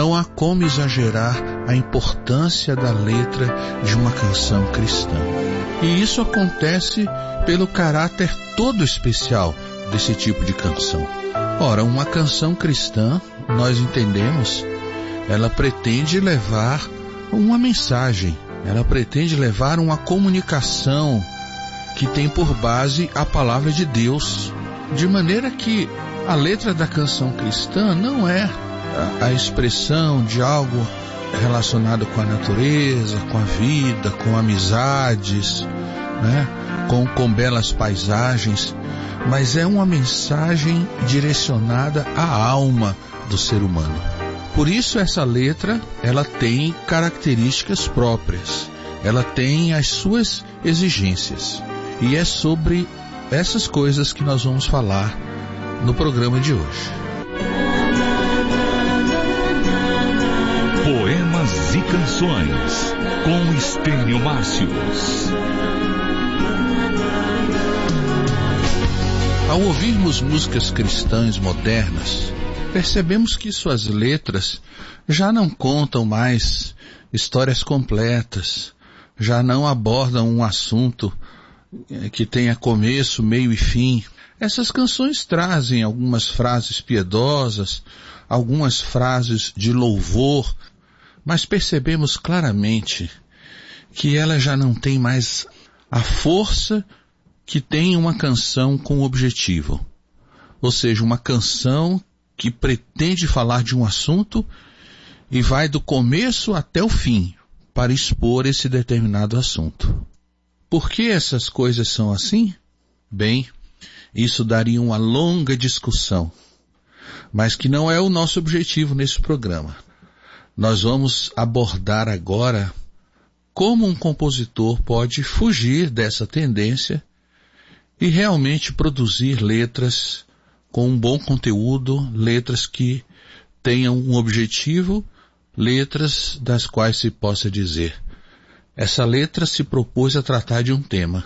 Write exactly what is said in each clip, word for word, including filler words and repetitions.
não há como exagerar a importância da letra de uma canção cristã. E isso acontece pelo caráter todo especial desse tipo de canção. Ora, uma canção cristã, nós entendemos, ela pretende levar uma mensagem, ela pretende levar uma comunicação que tem por base a palavra de Deus, de maneira que a letra da canção cristã não é a, a expressão de algo relacionado com a natureza, com a vida, com amizades, né? com, com belas paisagens, mas é uma mensagem direcionada à alma do ser humano. Por isso essa letra, ela tem características próprias, ela tem as suas exigências. E é sobre essas coisas que nós vamos falar no programa de hoje. Poemas e canções, com Estênio Márcios. Ao ouvirmos músicas cristãs modernas, percebemos que suas letras já não contam mais histórias completas, já não abordam um assunto que tenha começo, meio e fim. Essas canções trazem algumas frases piedosas, algumas frases de louvor, mas percebemos claramente que ela já não tem mais a força que tem uma canção com objetivo. Ou seja, uma canção que pretende falar de um assunto e vai do começo até o fim para expor esse determinado assunto. Por que essas coisas são assim? Bem, isso daria uma longa discussão, mas que não é o nosso objetivo nesse programa. Nós vamos abordar agora como um compositor pode fugir dessa tendência e realmente produzir letras com um bom conteúdo, letras que tenham um objetivo, letras das quais se possa dizer: essa letra se propôs a tratar de um tema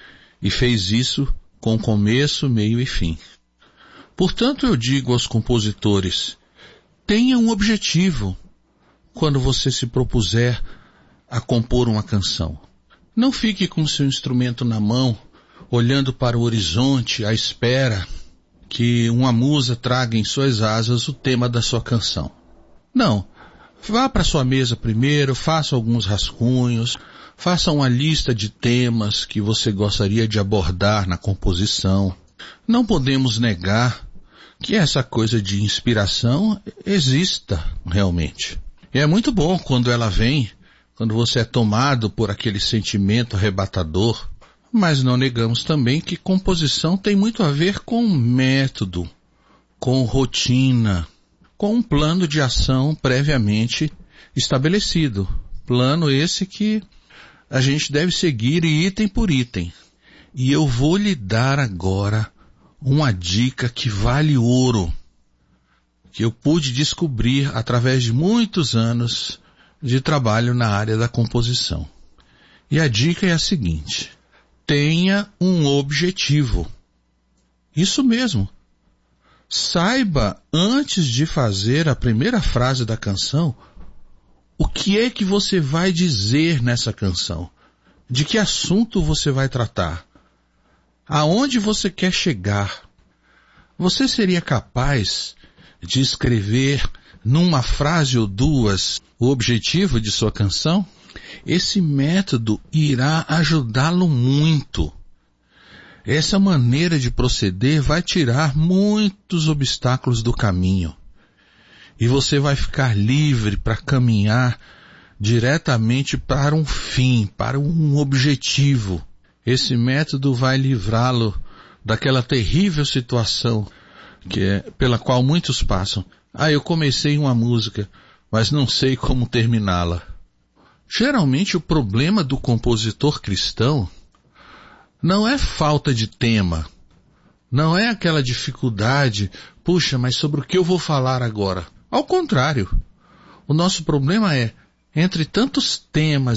e fez isso com começo, meio e fim. Portanto, eu digo aos compositores: tenha um objetivo quando você se propuser a compor uma canção. Não fique com seu instrumento na mão, olhando para o horizonte à espera que uma musa traga em suas asas o tema da sua canção. Não. Vá para sua mesa primeiro, faça alguns rascunhos, faça uma lista de temas que você gostaria de abordar na composição. Não podemos negar que essa coisa de inspiração exista realmente. E é muito bom quando ela vem, quando você é tomado por aquele sentimento arrebatador, mas não negamos também que composição tem muito a ver com método, com rotina, com um plano de ação previamente estabelecido. Plano esse que a gente deve seguir item por item. E eu vou lhe dar agora uma dica que vale ouro, que eu pude descobrir através de muitos anos de trabalho na área da composição. E a dica é a seguinte: tenha um objetivo. Isso mesmo. Saiba, antes de fazer a primeira frase da canção, o que é que você vai dizer nessa canção? De que assunto você vai tratar? Aonde você quer chegar? Você seria capaz de escrever numa frase ou duas o objetivo de sua canção? Esse método irá ajudá-lo muito. Essa maneira de proceder vai tirar muitos obstáculos do caminho. E você vai ficar livre para caminhar diretamente para um fim, para um objetivo. Esse método vai livrá-lo daquela terrível situação que é, pela qual muitos passam. Ah, eu comecei uma música, mas não sei como terminá-la. Geralmente o problema do compositor cristão não é falta de tema, não é aquela dificuldade, puxa, mas sobre o que eu vou falar agora? Ao contrário, o nosso problema é, entre tantos temas